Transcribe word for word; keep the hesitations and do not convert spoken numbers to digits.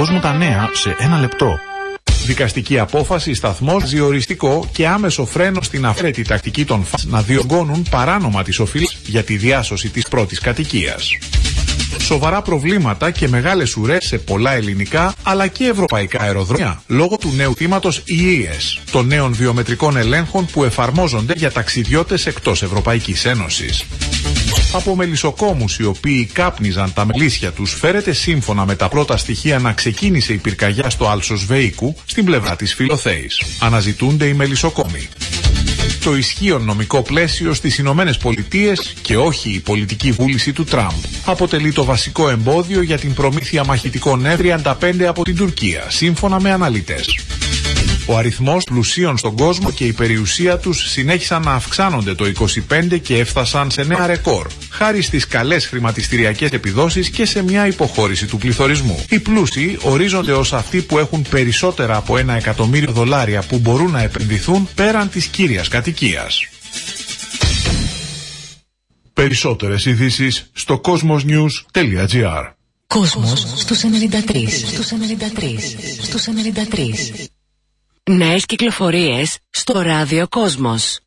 κόσμου τα νέα σε ένα λεπτό. Δικαστική απόφαση, σταθμός, διοριστικό και άμεσο φρένο στην αυθαίρετη τακτική των ΦΑΣ να διωγγώνουν παράνομα τις οφειλές για τη διάσωση της πρώτης κατοικίας. Σοβαρά προβλήματα και μεγάλες ουρές σε πολλά ελληνικά αλλά και ευρωπαϊκά αεροδρόμια λόγω του νέου θύματος ι ι ες, των νέων βιομετρικών ελέγχων που εφαρμόζονται για ταξιδιώτες εκτός Ευρωπαϊκής Ένωσης. Από μελισσοκόμους οι οποίοι κάπνιζαν τα μελίσια τους φέρεται σύμφωνα με τα πρώτα στοιχεία να ξεκίνησε η πυρκαγιά στο Άλσος Βεϊκού στην πλευρά της Φιλοθέης. Αναζητούνται οι μελισσοκόμοι. Το ισχύον νομικό πλαίσιο στις Ηνωμένες Πολιτείες και όχι η πολιτική βούληση του Τραμπ αποτελεί το βασικό εμπόδιο για την προμήθεια μαχητικών εφ τριάντα πέντε από την Τουρκία, σύμφωνα με αναλυτές. Ο αριθμός πλουσίων στον κόσμο και η περιουσία τους συνέχισαν να αυξάνονται το είκοσι πέντε και έφτασαν σε νέα ρεκόρ, χάρη στις καλές χρηματιστηριακές επιδόσεις και σε μια υποχώρηση του πληθωρισμού. Οι πλούσιοι ορίζονται ως αυτοί που έχουν περισσότερα από ένα εκατομμύριο δολάρια που μπορούν να επενδυθούν πέραν της κύριας κατοικίας. Περισσότερες ειδήσεις στο κόσμος-νιους τελεία τζι άρ. Κόσμος στους ενενήντα τρία. Στους ενενήντα τρία. Στους ενενήντα τρία. Νέες κυκλοφορίες στο ράδιο Κόσμος.